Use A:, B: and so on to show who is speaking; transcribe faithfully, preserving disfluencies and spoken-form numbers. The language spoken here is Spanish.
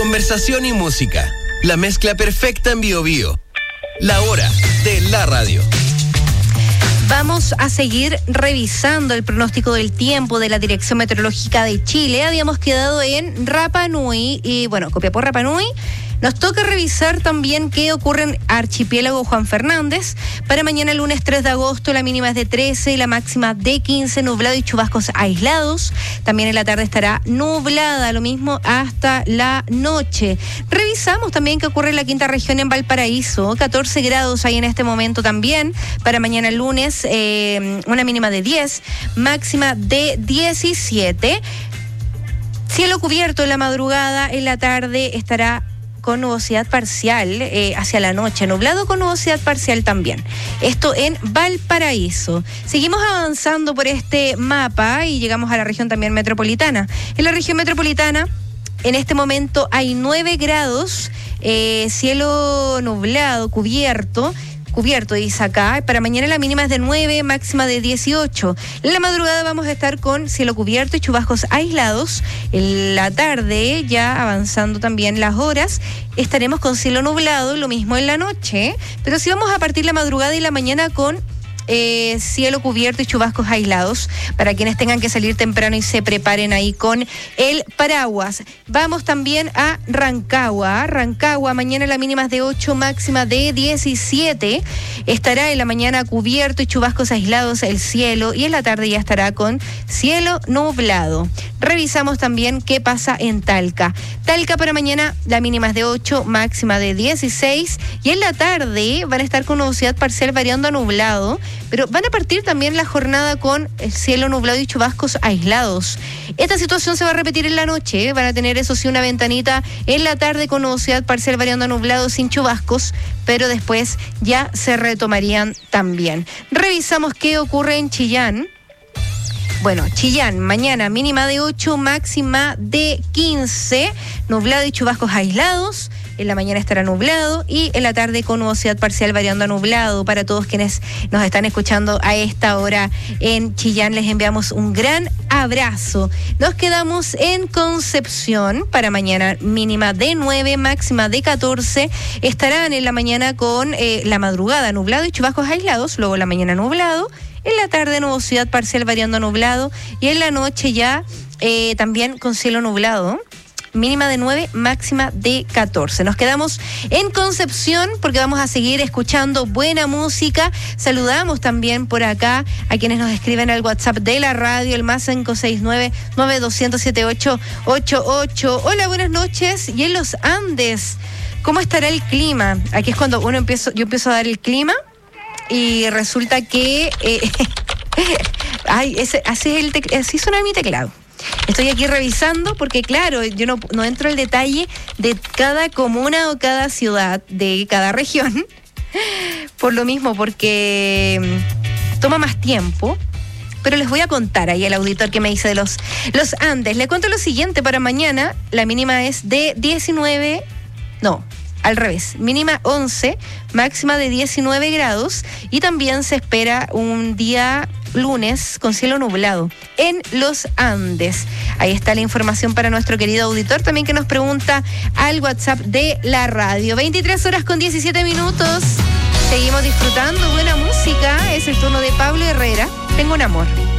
A: Conversación y música. La mezcla perfecta en Bio Bio. La hora de la radio.
B: Vamos a seguir revisando el pronóstico del tiempo de la Dirección Meteorológica de Chile. Habíamos quedado en Rapa Nui y, bueno, Copiapó, Rapa Nui. Nos toca revisar también qué ocurre en Archipiélago Juan Fernández. Para mañana, lunes tres de agosto, la mínima es de trece y la máxima de quince, nublado y chubascos aislados. También en la tarde estará nublada, lo mismo hasta la noche. Revisamos también qué ocurre en la quinta región en Valparaíso. catorce grados hay en este momento también. Para mañana, lunes, eh, una mínima de diez, máxima de diecisiete. Cielo cubierto en la madrugada, en la tarde estará con nubosidad parcial eh, hacia la noche, nublado con nubosidad parcial también. Esto en Valparaíso. Seguimos avanzando por este mapa y llegamos a la región también metropolitana. En la región metropolitana, en este momento hay nueve grados, eh, cielo nublado, cubierto. Cubierto, dice acá. Para mañana la mínima es de nueve, máxima de dieciocho. En la madrugada vamos a estar con cielo cubierto y chubascos aislados. En la tarde, ya avanzando también las horas, estaremos con cielo nublado, lo mismo en la noche. Pero si vamos a partir la madrugada y la mañana con Eh, cielo cubierto y chubascos aislados para quienes tengan que salir temprano y se preparen ahí con el paraguas. Vamos también a Rancagua. Rancagua, mañana la mínima es de ocho, máxima de diecisiete. Estará en la mañana cubierto y chubascos aislados el cielo y en la tarde ya estará con cielo nublado. Revisamos también qué pasa en Talca. Talca para mañana la mínima es de ocho, máxima de dieciséis y en la tarde van a estar con nubosidad parcial variando a nublado. Pero van a partir también la jornada con el cielo nublado y chubascos aislados. Esta situación se va a repetir en la noche, ¿eh? Van a tener, eso sí, una ventanita en la tarde con nubosidad parcial variando a nublado sin chubascos, pero después ya se retomarían también. Revisamos qué ocurre en Chillán. Bueno, Chillán, mañana mínima de ocho, máxima de quince, nublado y chubascos aislados. En la mañana estará nublado y en la tarde con nubosidad parcial variando a nublado. Para todos quienes nos están escuchando a esta hora en Chillán, les enviamos un gran abrazo. Nos quedamos en Concepción para mañana mínima de nueve, máxima de catorce. Estarán en la mañana con eh, la madrugada nublado y chubascos aislados, luego la mañana nublado. En la tarde nubosidad parcial variando a nublado y en la noche ya eh, también con cielo nublado. Mínima de nueve, máxima de catorce. Nos quedamos en Concepción porque vamos a seguir escuchando buena música. Saludamos también por acá a quienes nos escriben al WhatsApp de la radio, el más cinco seis nueve, nueve dos cero cero, siete ocho ocho ocho. Hola, buenas noches. Y en los Andes, ¿cómo estará el clima? Aquí es cuando uno empiezo, yo empiezo a dar el clima y resulta que eh, ay, ese, así, es el tec- así suena mi teclado. Estoy aquí revisando porque, claro, yo no, no entro al detalle de cada comuna o cada ciudad de cada región, por lo mismo, porque toma más tiempo. Pero les voy a contar ahí al auditor que me dice de los, los Andes. Le cuento lo siguiente, para mañana la mínima es de diecinueve, no, al revés, mínima once, máxima de diecinueve grados y también se espera un día lunes con cielo nublado en los Andes. Ahí está la información para nuestro querido auditor también que nos pregunta al WhatsApp de la radio. veintitrés horas con diecisiete minutos. Seguimos disfrutando buena música. Es el turno de Pablo Herrera. Tengo un amor.